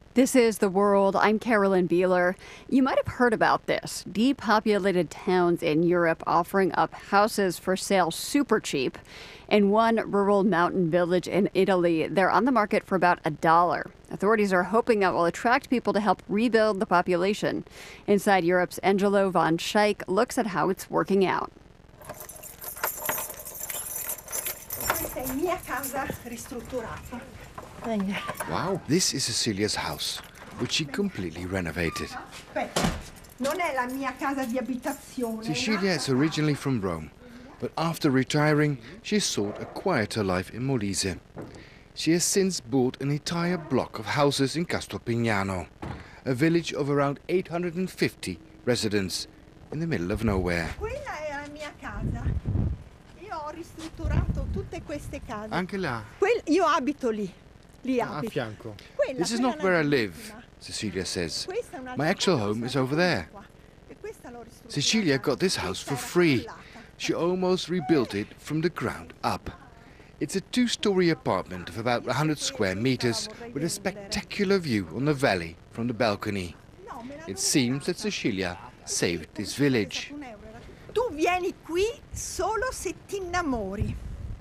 This is The World. I'm Carolyn Beeler. You might have heard about this. Depopulated towns in Europe offering up houses for sale super cheap. In one rural mountain village in Italy, they're on the market for about $1. Authorities are hoping that will attract people to help rebuild the population. Inside Europe's Angelo von Schaik looks at how it's working out. Questa è mia casa ristrutturata. Wow, this is Cecilia's house, which she completely renovated. Aspetta, non è la mia casa di abitazione. Cecilia is originally from Rome, but after retiring, she sought a quieter life in Molise. She has since bought an entire block of houses in Castelpignano, a village of around 850 residents in the middle of nowhere. Quella è la mia casa. Io ho ristrutturato tutte queste case. Anche là. Io abito lì. Lì A abito. fianco. Quella This is è not la where I mia live, ultima. Cecilia says. Questa è un'altra My actual casa, home is questa over there. qua. E questa l'ho ristrutturata. Cecilia got this house for Questa era free. crollata. She almost rebuilt it from the ground up. It's a two-story apartment of about 100 square meters with a spectacular view on the valley from the balcony. No, me la It non seems dà. that Cecilia saved this village. Tu vieni qui solo se ti innamori.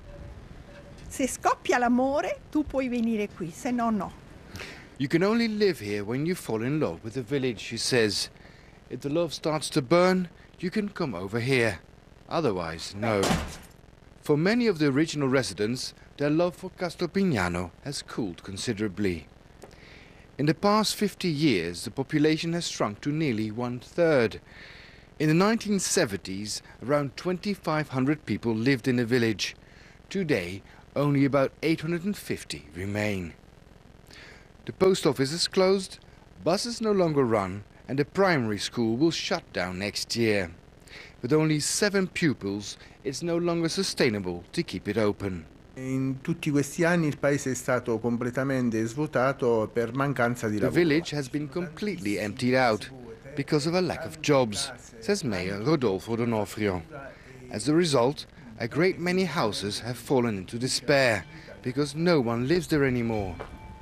Se scoppia l'amore, tu puoi venire qui, se no no. You can only live here when you fall in love with the village, she says. If the love starts to burn, you can come over here. Otherwise, no. For many of the original residents, their love for Castelpignano has cooled considerably. In the past 50 years, the population has shrunk to nearly 1/3. In the 1970s, around 2,500 people lived in the village. Today, only about 850 remain. The post office is closed, buses no longer run, and the primary school will shut down next year. With only 7 pupils, it's no longer sustainable to keep it open. In tutti questi anni il paese è stato completamente svuotato per mancanza di The lavoro. village has been completely emptied out because of a lack of jobs, says Mayor Rodolfo D'Onofrio. As a result, a great many houses have fallen into despair because no one lives there anymore.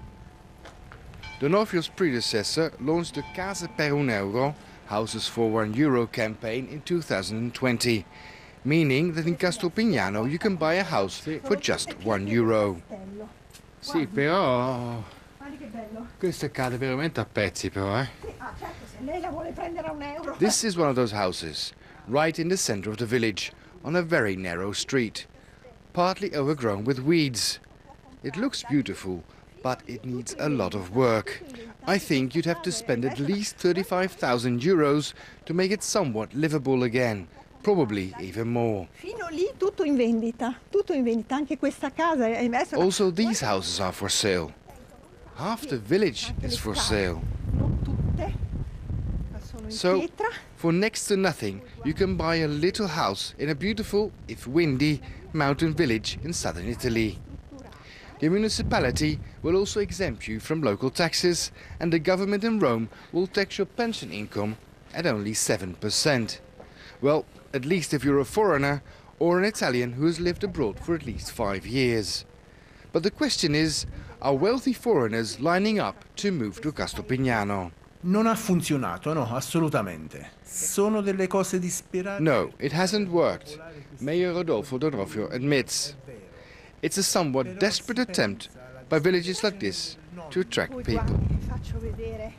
D'Onofrio's predecessor launched the Case per €1, Houses for €1 campaign in 2020, meaning that in Castelpignano you can buy a house for just €1. Sì, però Guardi che bello. questo cade veramente a pezzi però, eh. Sì, ah, certo, se lei la vuole prendere a €1. This is one of those houses, right in the center of the village, on a very narrow street, partly overgrown with weeds. It looks beautiful, but it needs a lot of work. I think you'd have to spend at least €35,000 to make it somewhat livable again, probably even more. Fino lì tutto in vendita, anche questa casa è adesso. Also, these houses are for sale. Half the village Anche is le for case, sale. non tutte, ma sono in So, pietra. for next to nothing, you can buy a little house in a beautiful, if windy, mountain village in southern Italy. The municipality will also exempt you from local taxes, and the government in Rome will tax your pension income at only 7%. Well, at least if you're a foreigner or an Italian who has lived abroad for at least 5 years. But the question is, are wealthy foreigners lining up to move to Castelpignano? Non ha funzionato, no, assolutamente. Sono delle cose disperate. No, it hasn't worked, Mayor Rodolfo D'Onofrio admits. It's a somewhat desperate attempt by villages like this to attract Poi people. guardi, vi faccio vedere.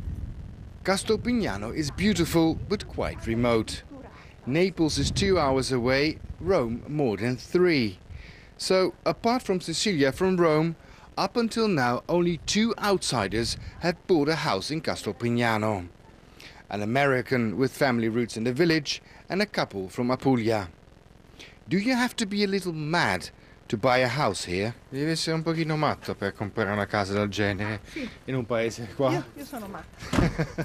Castelpignano is beautiful but quite remote. Naples is 2 hours away, Rome more than 3. So, apart from Cecilia from Rome, up until now only 2 outsiders have bought a house in Castelpignano. An American with family roots in the village and a couple from Apulia. Do you have to be a little mad to buy a house here? Devi essere un pochino matto per comprare una casa del genere in un paese qua. Io sono matta.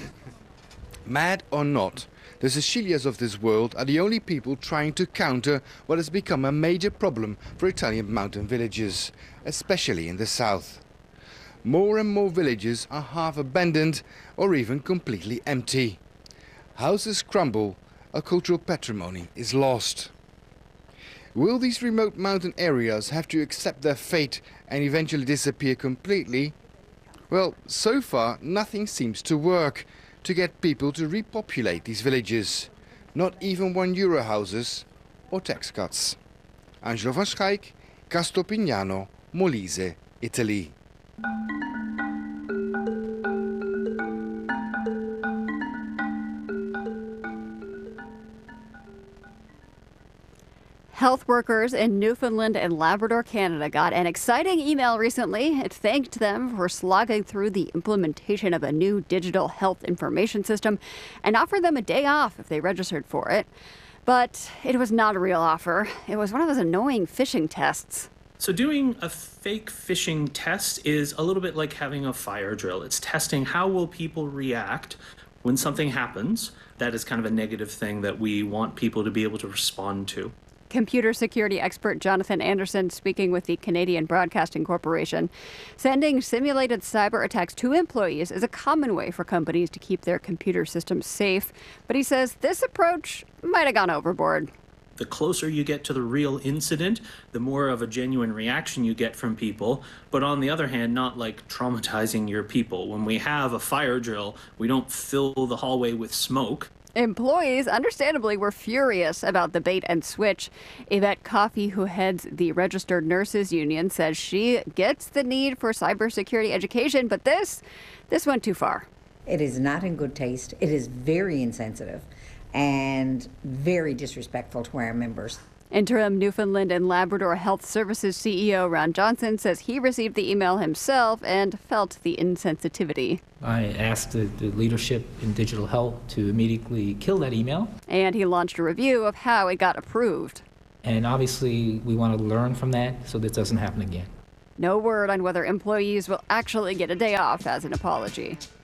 Mad or not, the Cecilias of this world are the only people trying to counter what has become a major problem for Italian mountain villages, especially in the south. More and more villages are half abandoned or even completely empty. Houses crumble, a cultural patrimony is lost. Will these remote mountain areas have to accept their fate and eventually disappear completely? Well, so far, nothing seems to work to get people to repopulate these villages. Not even €1 houses or tax cuts. Angelo van Schaik, Castopignano, Molise, Italy. Health workers in Newfoundland and Labrador, Canada got an exciting email recently. It thanked them for slogging through the implementation of a new digital health information system and offered them a day off if they registered for it. But it was not a real offer. It was one of those annoying phishing tests. So doing a fake phishing test is a little bit like having a fire drill. It's testing how will people react when something happens. That is kind of a negative thing that we want people to be able to respond to. Computer security expert Jonathan Anderson speaking with the Canadian Broadcasting Corporation. Sending simulated cyber attacks to employees is a common way for companies to keep their computer systems safe, but he says this approach might have gone overboard. The closer you get to the real incident, the more of a genuine reaction you get from people. But on the other hand, not like traumatizing your people. When we have a fire drill, we don't fill the hallway with smoke. Employees, understandably, were furious about the bait and switch. Yvette Coffey, who heads the Registered Nurses Union, says she gets the need for cybersecurity education, but this went too far. It is not in good taste. It is very insensitive and very disrespectful to our members. Interim Newfoundland and Labrador Health Services CEO Ron Johnson says he received the email himself and felt the insensitivity. I asked the leadership in digital health to immediately kill that email. And he launched a review of how it got approved. And obviously, we want to learn from that so this doesn't happen again. No word on whether employees will actually get a day off as an apology.